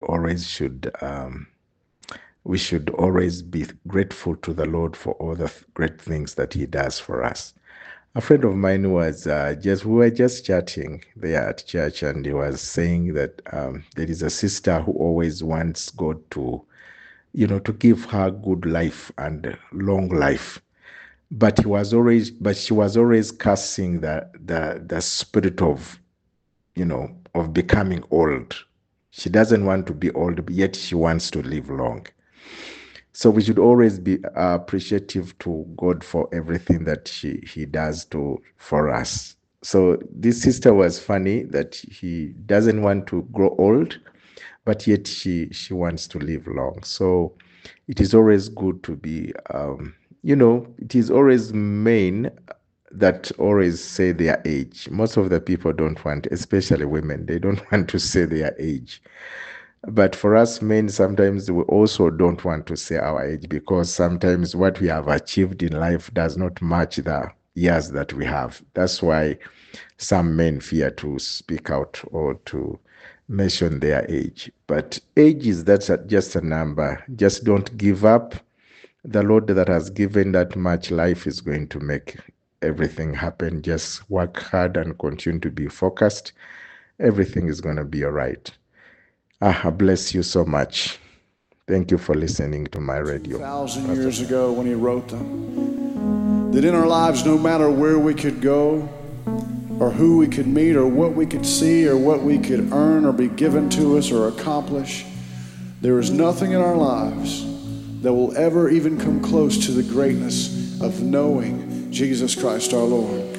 we should always be grateful to the Lord for all the great things that He does for us. A friend of mine was we were just chatting there at church, and he was saying that there is a sister who always wants God to, to give her good life and long life. But she was always cursing the spirit of, of becoming old. She doesn't want to be old, but yet she wants to live long. So we should always be appreciative to God for everything that He does for us. So this sister was funny that he doesn't want to grow old, but yet she wants to live long. So it is always good to be, it is always men that always say their age. Most of the people don't want, especially women, they don't want to say their age. But for us men, sometimes we also don't want to say our age, because sometimes what we have achieved in life does not match the years that we have. That's why some men fear to speak out or to mention their age. But that's just a number. Just don't give up. The Lord that has given that much life is going to make everything happen. Just work hard and continue to be focused. Everything is going to be all right. I bless you so much. Thank you for listening to my radio. 2,000 years ago when He wrote them, that in our lives, no matter where we could go or who we could meet or what we could see or what we could earn or be given to us or accomplish, there is nothing in our lives that will ever even come close to the greatness of knowing Jesus Christ our Lord.